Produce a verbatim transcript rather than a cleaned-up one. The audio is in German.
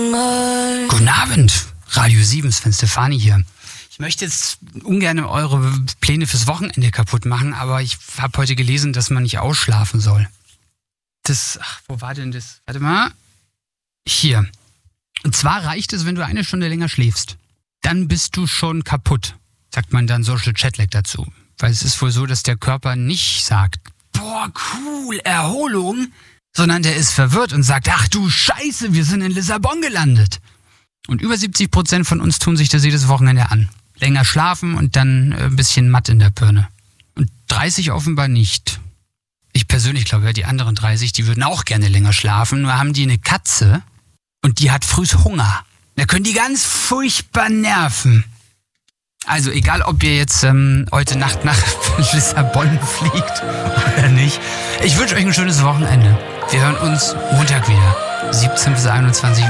Guten Abend, Radio sieben, Sven Stefani hier. Ich möchte jetzt ungern eure Pläne fürs Wochenende kaputt machen, aber ich habe heute gelesen, dass man nicht ausschlafen soll. Das, ach, wo war denn das? Warte mal. Hier. Und zwar reicht es, wenn du eine Stunde länger schläfst. Dann bist du schon kaputt, sagt man dann Social Jetlag dazu. Weil es ist wohl so, dass der Körper nicht sagt, boah, cool, Erholung, sondern der ist verwirrt und sagt, ach du Scheiße, wir sind in Lissabon gelandet. Und über siebzig Prozent von uns tun sich das jedes Wochenende an. Länger schlafen und dann ein bisschen matt in der Birne. Und dreißig offenbar nicht. Ich persönlich glaube, ja, die anderen dreißig, die würden auch gerne länger schlafen, nur haben die eine Katze und die hat frühs Hunger. Da können die ganz furchtbar nerven. Also egal, ob ihr jetzt ähm, heute Nacht nach Lissabon fliegt oder nicht. Ich wünsche euch ein schönes Wochenende. Wir hören uns Montag wieder, siebzehn bis einundzwanzig Uhr.